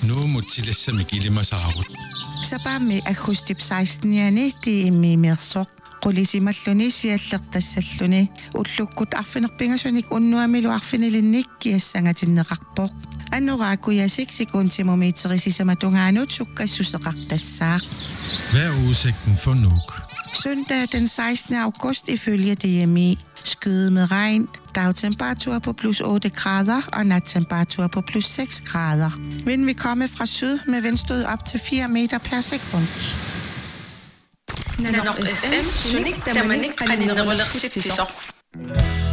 Nu må tillæsse mig gilde mig saarut. Sapami agustip 16-jani tiimi mirsoq qulisimalluni siallertassalluni ullukkut arfinerpingasunik unnuamilu arfinilinnik kiassangatinneqarpoq annoraakuyasik sekuntimumiiterisisamatungaanuut sukkassuseqartassaaq. Hvad er udsigten for Nuuk? Søndag den 16. august ifølge DMI. Skyde med regn, dagtemperatur på plus 8 grader og nattemperatur på plus 6 grader. Vinden vil komme fra syd med vindstød op til 4 meter per sekund. Nanok FM, sunik, der man ikke kan